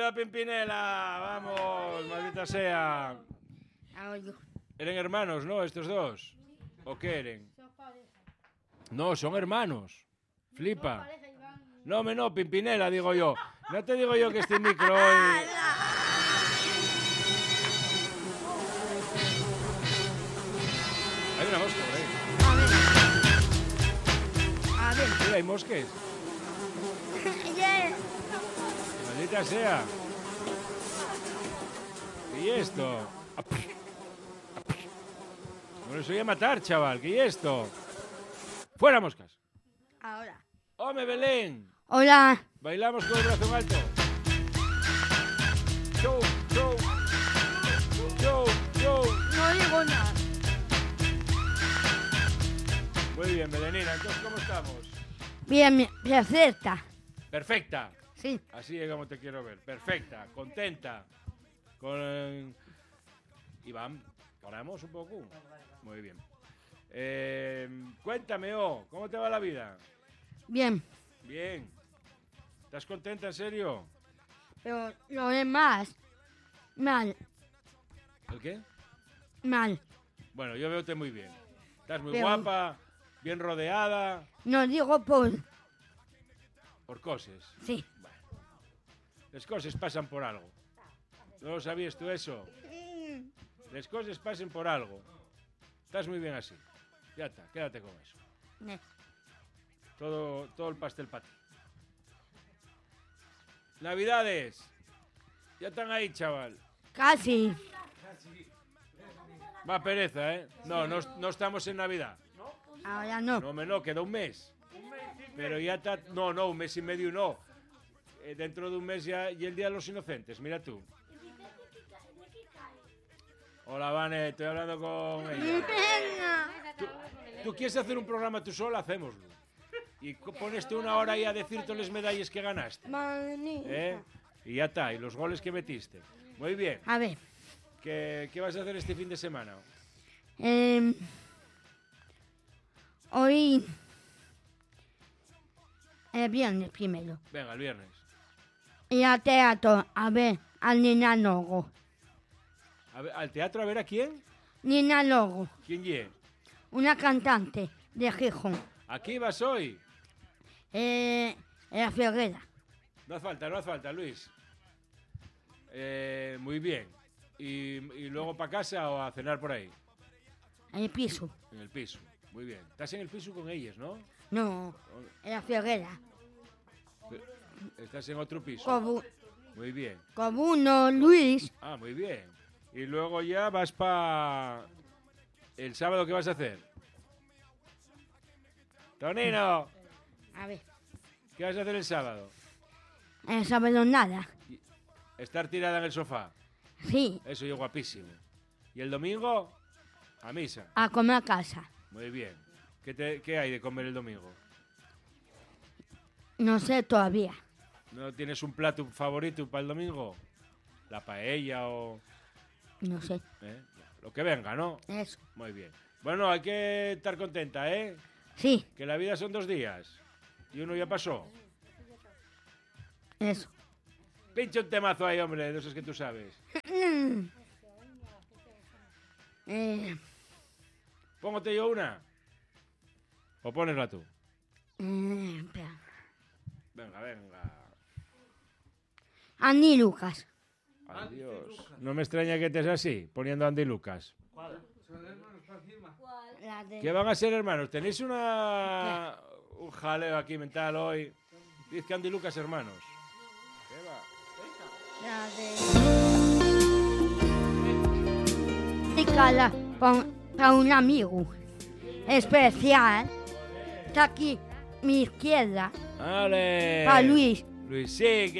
a Pimpinela. Vamos, maldita sea. ¿Eran hermanos, no, estos dos? ¿O qué eran? No, son hermanos. Flipa. No, Pimpinela, digo yo. No te digo yo que este micro hoy... Hay una mosca por ahí. A ver. Mira, hay mosques. Maldita sea. ¿Qué es esto? Bueno, eso voy a matar, chaval. ¿Qué es esto? ¡Fuera, moscas! Ahora. ¡Home, Belén! Hola. Bailamos con el brazo en alto. Show, show. Show, show. No digo nada. Muy bien, Belenina. Entonces, ¿cómo estamos? Bien, perfecta. Perfecta. Sí. Así es como te quiero ver. Perfecta, contenta. Con... Iván, ¿paramos un poco? Muy bien. Cuéntame, ¿cómo te va la vida? Bien. Bien. ¿Estás contenta, en serio? Pero lo demás, mal. ¿El qué? Mal. Bueno, yo veo-te muy bien. Estás muy Pero... guapa, bien rodeada. No digo por... Por cosas. Sí. Bueno. Las cosas pasan por algo. ¿No lo sabías tú eso? Las cosas pasan por algo. Estás muy bien así. Ya está, quédate con eso. Todo el pastel para ti. Navidades. Ya están ahí, chaval. Casi. Va pereza, ¿eh? No estamos en Navidad. Ahora no. No, queda un mes. Pero ya está... No, un mes y medio no. Dentro de un mes ya y el Día de los Inocentes, mira tú. Hola, Vane, estoy hablando con ella. ¿Tú quieres hacer un programa tú sola? Hacémoslo. Y pones tú una hora ahí a decir todas las medallas que ganaste. Y ya está, y los goles que metiste. Muy bien. A ver. ¿Qué vas a hacer este fin de semana? Hoy... El viernes primero. Venga, el viernes. Y al teatro, a ver, al Nina Logo. ¿Al teatro a ver a quién? Nina Logo. ¿Quién es? Una cantante de Gijón. ¿Aquí vas hoy? En la Ferrera. No hace falta, Luis. Muy bien. ¿Y luego para casa o a cenar por ahí? En el piso. En el piso, muy bien. Estás en el piso con ellas, ¿no? No, en la Ferrera. Estás en otro piso. Muy bien. Con uno, Luis. Ah, muy bien. Y luego ya vas para... ¿El sábado qué vas a hacer? Tonino, A ver, ¿qué vas a hacer el sábado? el sábado nada. Estar tirada en el sofá. Sí, Eso es guapísimo. ¿Y el domingo? A misa. a comer a casa. Muy bien. ¿Qué hay de comer el domingo? No sé todavía. ¿No tienes un plato favorito para el domingo? ¿La paella o...? No sé. Lo que venga, ¿no? Eso. Muy bien. Bueno, hay que estar contenta, ¿eh? Sí. Que la vida son 2 días. Y uno ya pasó. Eso. Pincha un temazo ahí, hombre, de esos que tú sabes. ¿Póngote yo una? ¿O ponesla tú? Espera. Venga. Andy Lucas. Adiós. No me extraña que estés así, poniendo a Andy Lucas. ¿Qué van a ser hermanos? ¿Tenéis un jaleo aquí mental hoy? Dice que Andy Lucas hermanos. ¿Qué va? Dedicada para un amigo especial. Está aquí mi izquierda. ¡Ale! Para Luis. Luis, sí.